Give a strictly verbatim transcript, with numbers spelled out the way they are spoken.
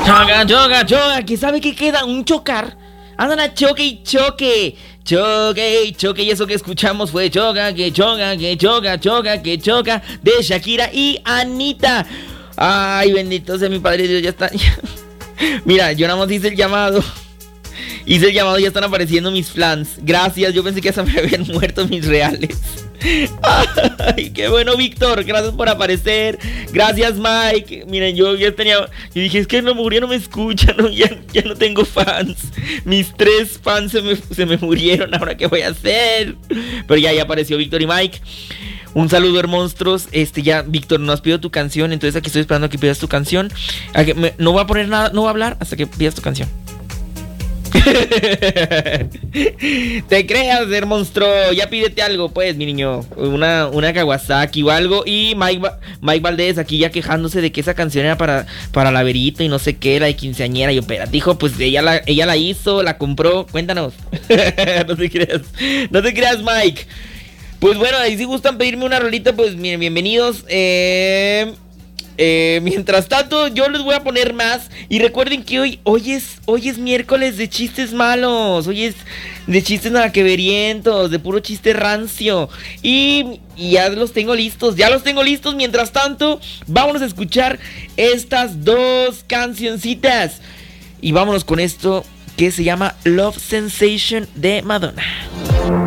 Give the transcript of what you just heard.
Choca, choca, choca, que sabe que queda un chocar. Andan a choque y choque. Choque y choque. Y eso que escuchamos fue choca, que choca, que choca, choca, que choca. De Shakira y Anita. Ay, bendito sea mi Padre Dios, ya está. Mira, yo nada más hice el llamado. Hice el llamado y ya están apareciendo mis flans. Gracias, yo pensé que hasta me habían muerto mis reales. Ay, qué bueno, Víctor, gracias por aparecer. Gracias, Mike. Miren, yo ya tenía, yo dije, es que no murió, no me escuchan, no, ya, ya no tengo fans. Mis tres fans se me, se me murieron, ahora qué voy a hacer. Pero ya, ya apareció Víctor y Mike. Un saludo, hermonstruos. Este, ya, Víctor, no has pedido tu canción, entonces aquí estoy esperando a que pidas tu canción. A que me, no voy a poner nada, no voy a hablar hasta que pidas tu canción. Te creas, ser monstruo. Ya pídete algo, pues, mi niño. Una, una Kawasaki o algo. Y Mike, Mike Valdés aquí ya quejándose de que esa canción era para, para la Verito y no sé qué, la de quinceañera. Y yo, espera, dijo, pues ella la, ella la hizo, la compró. Cuéntanos. No te creas, no te creas, Mike. Pues bueno, ahí si gustan pedirme una rolita, pues miren, bienvenidos. Eh... Eh, mientras tanto, yo les voy a poner más. Y recuerden que hoy, hoy es, hoy es miércoles de chistes malos. Hoy es de chistes nadaqueverientos, de puro chiste rancio. Y, y ya los tengo listos, ya los tengo listos. Mientras tanto, vámonos a escuchar estas dos cancioncitas. Y vámonos con esto que se llama Love Sensation de Madonna.